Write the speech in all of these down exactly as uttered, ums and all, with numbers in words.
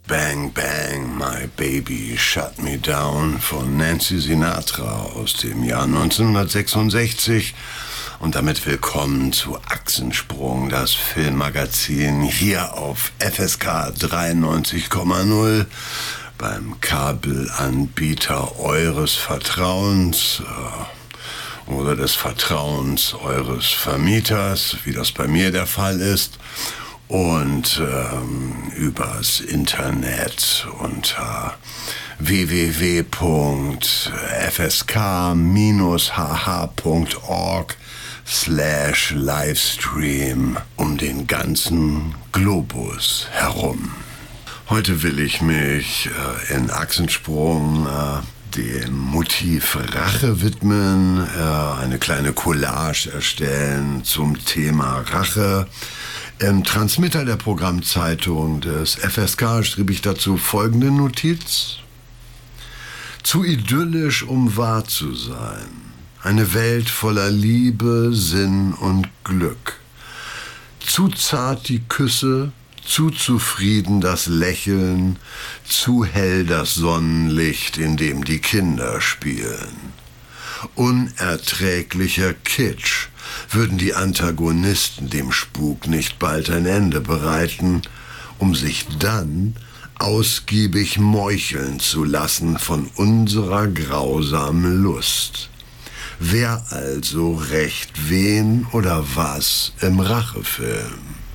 Bang Bang, My Baby Shut Me Down von Nancy Sinatra aus dem Jahr neunzehnhundertsechsundsechzig. Und damit willkommen zu Achsensprung, das Filmmagazin hier auf F S K dreiundneunzig Komma null beim Kabelanbieter eures Vertrauens äh, oder des Vertrauens eures Vermieters, wie das bei mir der Fall ist. Und ähm, übers Internet unter w w w punkt f s k dash h h punkt org slash Livestream um den ganzen Globus herum. Heute will ich mich äh, in Achsensprung äh, dem Motiv Rache widmen, äh, eine kleine Collage erstellen zum Thema Rache. Im Transmitter der Programmzeitung des F S K schrieb ich dazu folgende Notiz. Zu idyllisch, um wahr zu sein. Eine Welt voller Liebe, Sinn und Glück. Zu zart die Küsse, zu zufrieden das Lächeln, zu hell das Sonnenlicht, in dem die Kinder spielen. Unerträglicher Kitsch, würden die Antagonisten dem Spuk nicht bald ein Ende bereiten, um sich dann ausgiebig meucheln zu lassen von unserer grausamen Lust. Wer also rächt wen oder was im Rachefilm?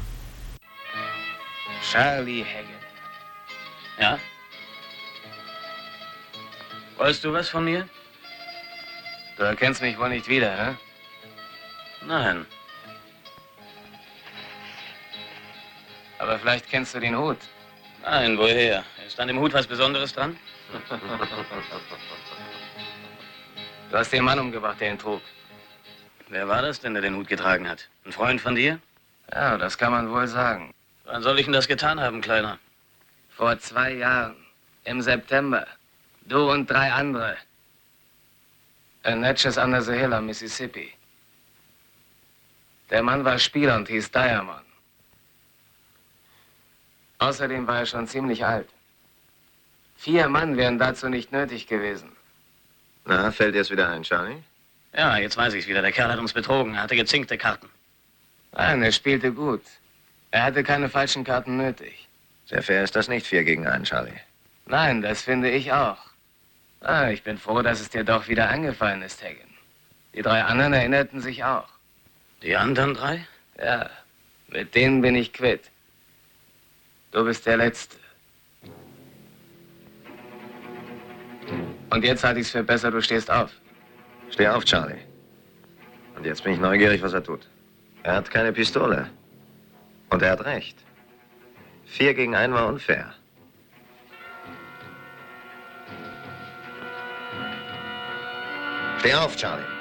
Charlie Haggett. Ja? Wolltest du was von mir? Du erkennst mich wohl nicht wieder, hä? Nein. Aber vielleicht kennst du den Hut. Nein, woher? Ist an dem Hut was Besonderes dran? Du hast den Mann umgebracht, der ihn trug. Wer war das denn, der den Hut getragen hat? Ein Freund von dir? Ja, das kann man wohl sagen. Wann soll ich denn das getan haben, Kleiner? Vor zwei Jahren, im September. Du und drei andere. In Natchez under the Hill am Mississippi. Der Mann war Spieler und hieß Diamond. Außerdem war er schon ziemlich alt. Vier Mann wären dazu nicht nötig gewesen. Na, fällt dir es wieder ein, Charlie? Ja, jetzt weiß ich's wieder. Der Kerl hat uns betrogen. Er hatte gezinkte Karten. Nein, er spielte gut. Er hatte keine falschen Karten nötig. Sehr fair ist das nicht, vier gegen einen, Charlie. Nein, das finde ich auch. Ah, ich bin froh, dass es dir doch wieder eingefallen ist, Hagen. Die drei anderen erinnerten sich auch. Die anderen drei? Ja, mit denen bin ich quitt. Du bist der Letzte. Und jetzt halte ich es für besser, du stehst auf. Steh auf, Charlie. Und jetzt bin ich neugierig, was er tut. Er hat keine Pistole. Und er hat recht. Vier gegen einen war unfair. Steh auf, Charlie.